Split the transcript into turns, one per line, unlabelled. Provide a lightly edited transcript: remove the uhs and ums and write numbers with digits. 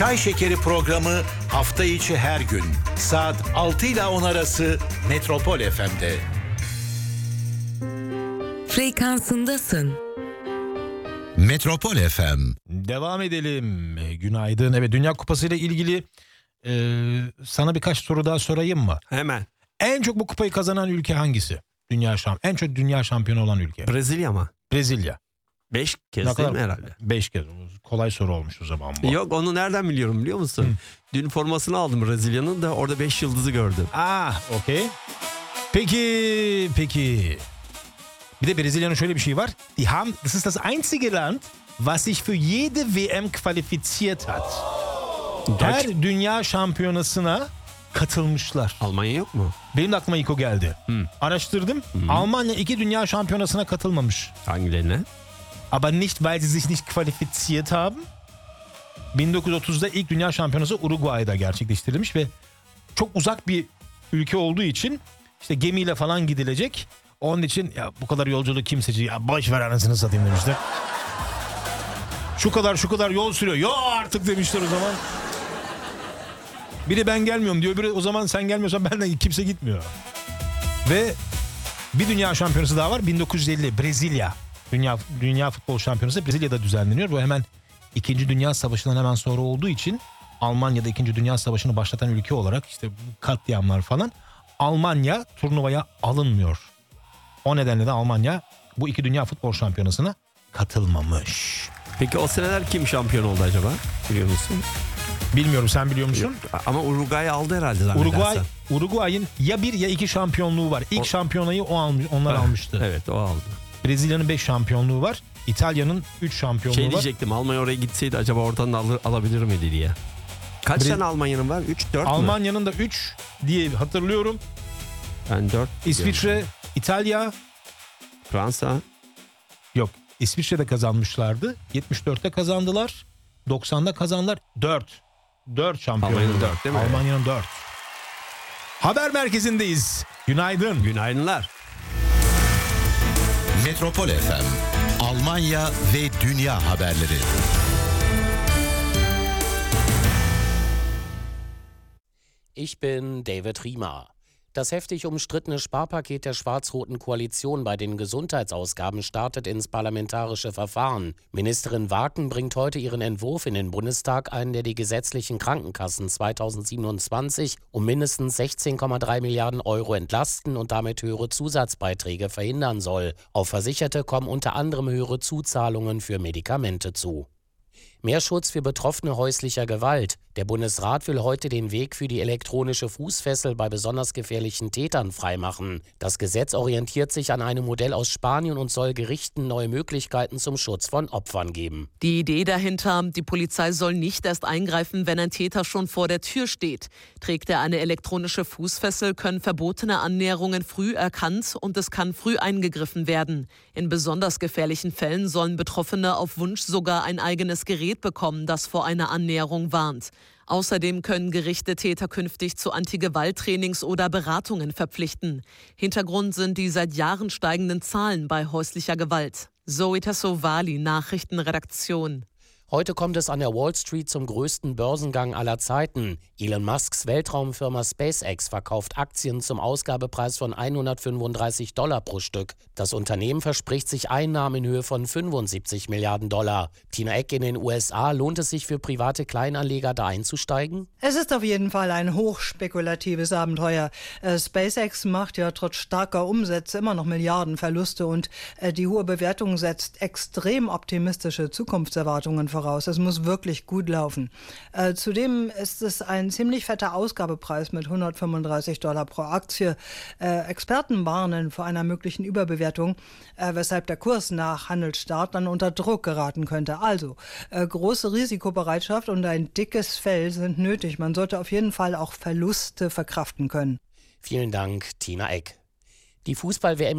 Çay Şekeri programı hafta içi her gün saat 6 ile 10 arası Metropol FM'de.
Frekansındasın.
Metropol FM.
Devam edelim. Günaydın. Evet, Dünya Kupası ile ilgili sana birkaç soru daha sorayım mı?
Hemen.
En çok bu kupayı kazanan ülke hangisi? En çok dünya şampiyonu olan ülke.
Brezilya mı?
Brezilya.
5 kez
Ne
değil mi
kadar?
herhalde?
5 kez. Kolay soru olmuş o zaman bu.
Yok, onu nereden biliyorum biliyor musun? Dün formasını aldım Brezilya'nın da orada 5 yıldızı gördüm.
Okey. Peki. Bir de Brezilya'nın şöyle bir şey var. Das ist das einzige Land, was sich für jede WM qualifiziert hat. Her dünya şampiyonasına katılmışlar.
Almanya yok mu?
Benim de aklıma ilk o geldi. Araştırdım. Almanya 2 dünya şampiyonasına katılmamış.
Hangilerine?
Aber nicht, weil sie sich nicht qualifiziert haben. 1930'da ilk dünya şampiyonası Uruguay'da gerçekleştirilmiş ve çok uzak bir ülke olduğu için işte gemiyle falan gidilecek. Onun için ya bu kadar yolculuk kim seçiyor? Ya boş ver anasını satayım demişler. Şu kadar yol sürüyor. Yo artık demişler o zaman. Biri ben gelmiyorum diyor. Biri o zaman sen gelmiyorsan benden kimse gitmiyor. Ve bir dünya şampiyonası daha var. 1950 Brezilya. Dünya futbol şampiyonası Brezilya'da düzenleniyor. Bu hemen 2. Dünya Savaşı'ndan hemen sonra olduğu için Almanya'da 2. Dünya Savaşı'nı başlatan ülke olarak işte katliamlar falan, Almanya turnuvaya alınmıyor. O nedenle de Almanya bu 2 dünya futbol şampiyonasına katılmamış.
Peki o seneler kim şampiyon oldu acaba? Biliyor musun?
Bilmiyorum, sen biliyor musun?
Ama Uruguay aldı herhalde zannedersem.
Uruguay'ın ya 1 ya 2 şampiyonluğu var. İlk şampiyonayı onlar almıştı.
Evet, o aldı.
Brezilya'nın 5 şampiyonluğu var. İtalya'nın 3 şampiyonluğu var.
Diyecektim, Almanya oraya gitseydi acaba oradan da alabilir miydi diye. Kaç tane Almanya'nın var? 3, 4 mü?
Almanya'nın da 3 diye hatırlıyorum.
Ben 4
İsviçre, İtalya.
Fransa.
Yok, İsviçre'de kazanmışlardı. 74'te kazandılar. 90'da kazandılar. 4 şampiyon.
Almanya'nın 4 değil mi?
Almanya'nın 4. Haber merkezindeyiz. Günaydın.
Günaydınlar.
Metropol FM. Almanya ve dünya haberleri.
Ich bin David Riemer. Das heftig umstrittene Sparpaket der schwarz-roten Koalition bei den Gesundheitsausgaben startet ins parlamentarische Verfahren. Ministerin Waken bringt heute ihren Entwurf in den Bundestag ein, der die gesetzlichen Krankenkassen 2027 um mindestens 16,3 Milliarden Euro entlasten und damit höhere Zusatzbeiträge verhindern soll. Auf Versicherte kommen unter anderem höhere Zuzahlungen für Medikamente zu. Mehr Schutz für Betroffene häuslicher Gewalt. Der Bundesrat will heute den Weg für die elektronische Fußfessel bei besonders gefährlichen Tätern freimachen. Das Gesetz orientiert sich an einem Modell aus Spanien und soll Gerichten neue Möglichkeiten zum Schutz von Opfern geben.
Die Idee dahinter, die Polizei soll nicht erst eingreifen, wenn ein Täter schon vor der Tür steht. Trägt er eine elektronische Fußfessel, können verbotene Annäherungen früh erkannt und es kann früh eingegriffen werden. In besonders gefährlichen Fällen sollen Betroffene auf Wunsch sogar ein eigenes Gerät bekommen, das vor einer Annäherung warnt. Außerdem können Gerichte Täter künftig zu Anti-Gewalt-Trainings oder Beratungen verpflichten. Hintergrund sind die seit Jahren steigenden Zahlen bei häuslicher Gewalt. Zoe Tassovali, Nachrichtenredaktion.
Heute kommt es an der Wall Street zum größten Börsengang aller Zeiten. Elon Musks Weltraumfirma SpaceX verkauft Aktien zum Ausgabepreis von $135 pro Stück. Das Unternehmen verspricht sich Einnahmen in Höhe von 75 Milliarden $. Tina Eck, in den USA, lohnt es sich für private Kleinanleger da einzusteigen?
Es ist auf jeden Fall ein hochspekulatives Abenteuer. SpaceX macht ja trotz starker Umsätze immer noch Milliardenverluste und die hohe Bewertung setzt extrem optimistische Zukunftserwartungen voraus. Es muss wirklich gut laufen. Zudem ist es ein ziemlich fetter Ausgabepreis mit $135 pro Aktie. Experten warnen vor einer möglichen Überbewertung, weshalb der Kurs nach Handelsstart dann unter Druck geraten könnte. Also, große Risikobereitschaft und ein dickes Fell sind nötig. Man sollte auf jeden Fall auch Verluste verkraften können.
Vielen Dank, Tina Eck. Die Fußball-WM